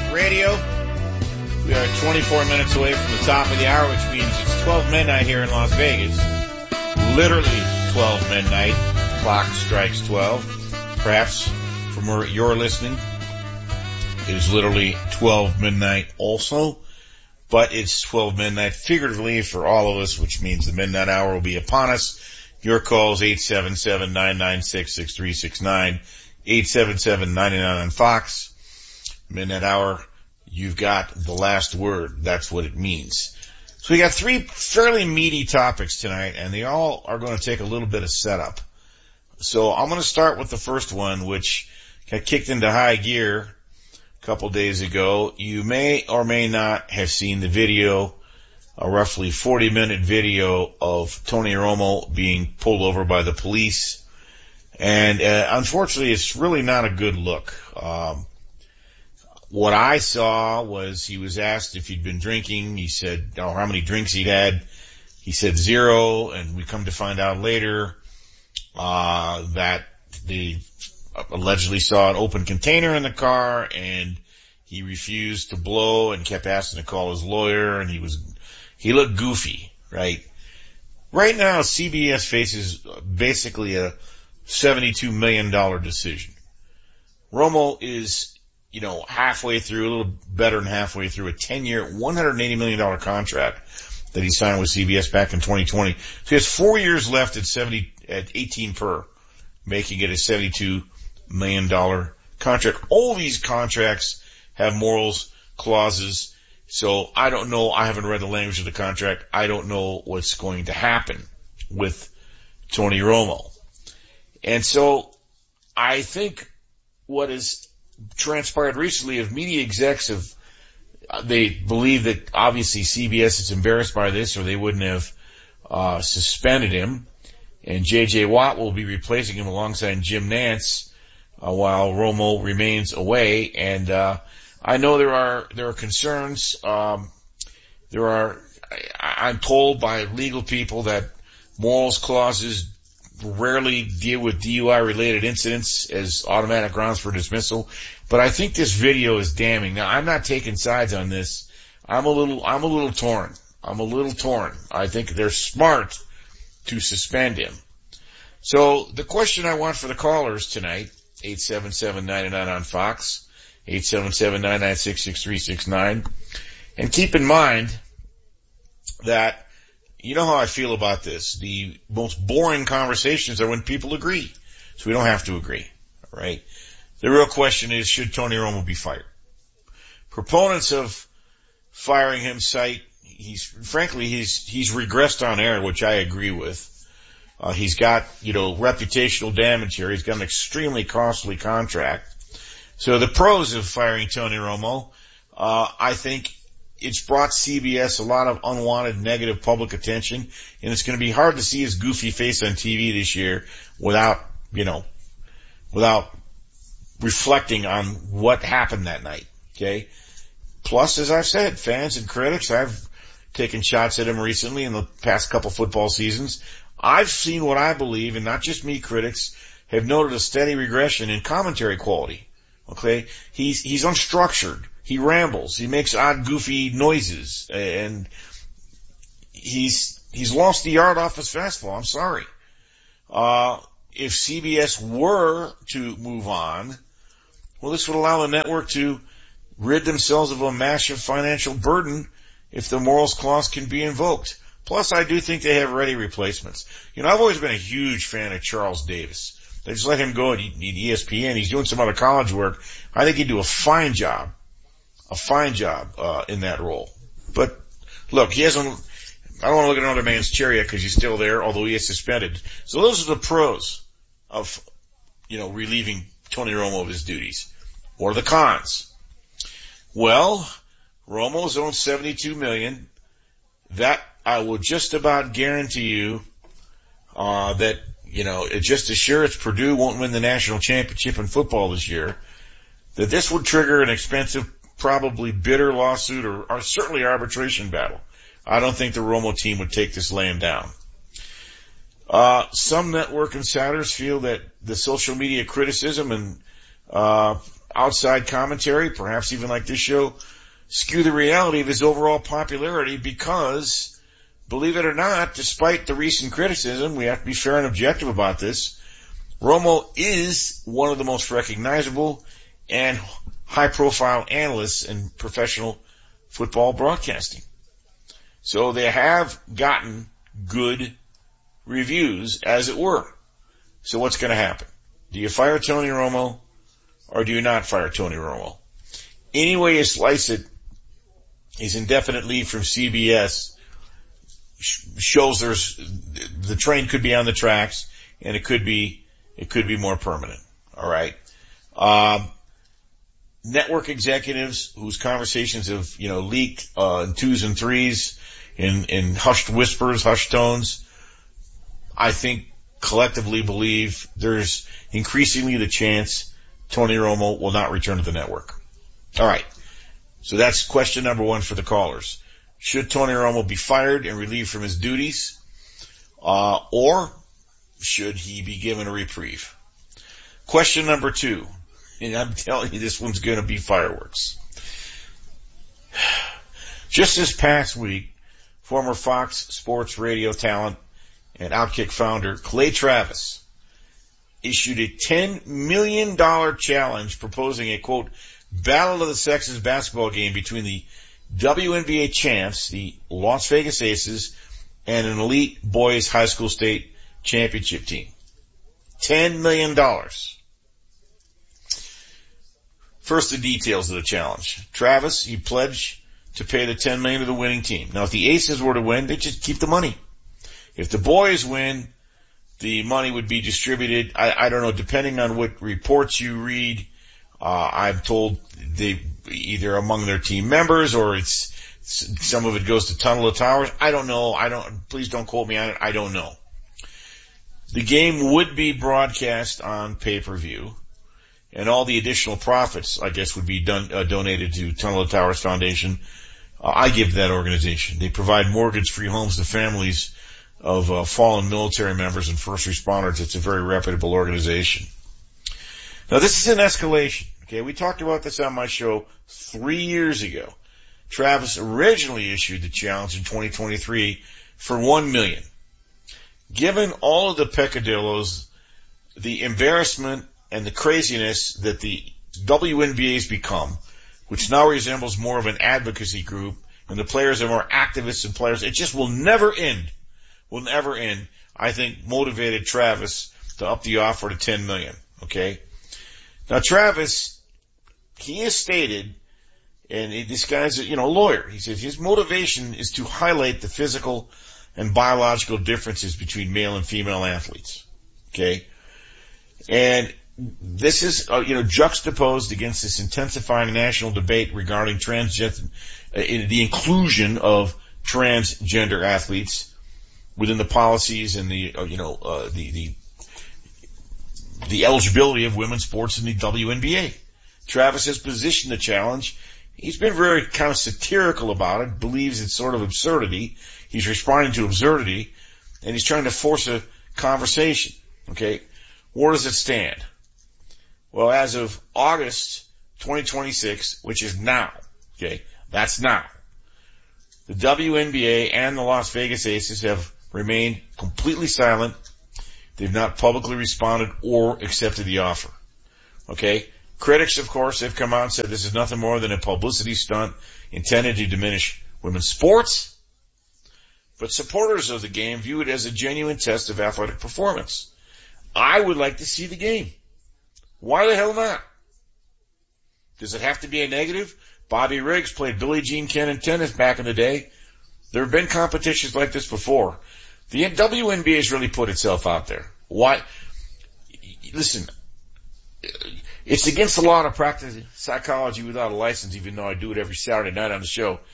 Radio. We are 24 minutes away from the top of the hour, which means it's 12 midnight here in Las Vegas. Literally 12 midnight. Clock strikes 12. Perhaps from where you're listening, it is literally 12 midnight also. But it's 12 midnight figuratively for all of us, which means the midnight hour will be upon us. Your calls, 877-996-6369, 877-99 on Fox. Midnight hour, you've got the last word. That's what it means. So we got three fairly meaty topics tonight, and they all are going to take a little bit of setup. So I'm going to start with the first one, which got kicked into high gear a couple days ago. You may or may not have seen the video, a roughly 40-minute video of Tony Romo being pulled over by the police. And unfortunately, it's really not a good look. What I saw was he was asked if he'd been drinking. He said, how many drinks he'd had. He said 0, and we come to find out later that they allegedly saw an open container in the car, and he refused to blow and kept asking to call his lawyer, and he looked goofy, right? Right now, CBS faces basically a $72 million decision. Romo is, halfway through, a little better than halfway through a 10-year, $180 million contract that he signed with CBS back in 2020. So he has 4 years left at 18 per, making it a $72 million contract. All these contracts have morals clauses. So I don't know. I haven't read the language of the contract. I don't know what's going to happen with Tony Romo. And so I think what has transpired recently is media execs they believe that obviously CBS is embarrassed by this, or they wouldn't have suspended him. And J.J. Watt will be replacing him alongside Jim Nantz while Romo remains away. And I know there are concerns. I'm told by legal people that morals clauses rarely deal with DUI-related incidents as automatic grounds for dismissal. But I think this video is damning. Now, I'm not taking sides on this. I'm a little torn. I think they're smart to suspend him. So the question I want for the callers tonight, 877-99 on Fox, 877-996-6369. And keep in mind that you know how I feel about this. The most boring conversations are when people agree. So we don't have to agree, all right? The real question is, should Tony Romo be fired? Proponents of firing him cite he's regressed on air, which I agree with. He's got, reputational damage here. He's got an extremely costly contract. So the pros of firing Tony Romo, I think it's brought CBS a lot of unwanted negative public attention, and it's going to be hard to see his goofy face on TV this year without reflecting on what happened that night, okay? Plus, as I've said, fans and critics, I've taken shots at him recently in the past couple football seasons. I've seen what I believe, and not just me, critics, have noted a steady regression in commentary quality, okay? He's unstructured. He rambles. He makes odd, goofy noises, and he's lost the yard off his fastball. I'm sorry. If CBS were to move on, well, this would allow the network to rid themselves of a massive financial burden if the morals clause can be invoked. Plus, I do think they have ready replacements. I've always been a huge fan of Charles Davis. They just let him go at ESPN. He's doing some other college work. I think he'd do a fine job in that role. But look, I don't want to look at another man's chair yet because he's still there, although he is suspended. So those are the pros of, relieving Tony Romo of his duties. What are the cons? Well, Romo's owed $72 million. That I will just about guarantee you, that, just as sure as Purdue won't win the national championship in football this year, that this would trigger an expensive, probably bitter lawsuit or certainly arbitration battle. I don't think the Romo team would take this laying down. Some network insiders feel that the social media criticism and outside commentary, perhaps even like this show, skew the reality of his overall popularity because, believe it or not, despite the recent criticism, we have to be fair and objective about this, Romo is one of the most recognizable and high-profile analysts in professional football broadcasting. So they have gotten good reviews, as it were. So what's going to happen? Do you fire Tony Romo or do you not fire Tony Romo? Any way you slice it, his indefinite leave from CBS shows the train could be on the tracks and it could be more permanent. All right. Network executives whose conversations have, leaked, in twos and threes, in hushed whispers, hushed tones, I think collectively believe there's increasingly the chance Tony Romo will not return to the network. All right. So that's question number one for the callers. Should Tony Romo be fired and relieved from his duties? Or should he be given a reprieve? Question number two. And I'm telling you, this one's going to be fireworks. Just this past week, former Fox Sports Radio talent and Outkick founder Clay Travis issued a $10 million challenge proposing a, quote, battle of the sexes basketball game between the WNBA champs, the Las Vegas Aces, and an elite boys high school state championship team. $10 million. First, the details of the challenge. Travis, he pledged to pay the $10 million to the winning team. Now, if the Aces were to win, they just keep the money. If the boys win, the money would be distributed. I don't know, depending on what reports you read. I'm told they either among their team members or it's some of it goes to Tunnel of Towers. I don't know. Please don't quote me on it. I don't know. The game would be broadcast on pay-per-view, and all the additional profits, I guess, would be donated to Tunnel of Towers Foundation. I give to that organization. They provide mortgage-free homes to families of fallen military members and first responders. It's a very reputable organization. Now, this is an escalation. Okay, we talked about this on my show 3 years ago. Travis originally issued the challenge in 2023 for $1 million. Given all of the peccadillos, the embarrassment, and the craziness that the WNBA's become, which now resembles more of an advocacy group, and the players are more activists than players, it just will never end. Will never end. I think motivated Travis to up the offer to $10 million. Okay. Now, Travis, he has stated, and this guy's a lawyer. He says his motivation is to highlight the physical and biological differences between male and female athletes. Okay, and this is juxtaposed against this intensifying national debate regarding the inclusion of transgender athletes within the policies and the eligibility of women's sports in the WNBA. Travis has positioned the challenge. He's been very kind of satirical about it, believes it's sort of absurdity. He's responding to absurdity, and he's trying to force a conversation. Okay, where does it stand? Well, as of August 2026, which is now, okay, that's now, the WNBA and the Las Vegas Aces have remained completely silent. They've not publicly responded or accepted the offer. Okay? Critics, of course, have come out and said this is nothing more than a publicity stunt intended to diminish women's sports. But supporters of the game view it as a genuine test of athletic performance. I would like to see the game. Why the hell not? Does it have to be a negative? Bobby Riggs played Billie Jean King in tennis back in the day. There have been competitions like this before. The WNBA has really put itself out there. Why? Listen, it's against the law to practice psychology without a license, even though I do it every Saturday night on the show.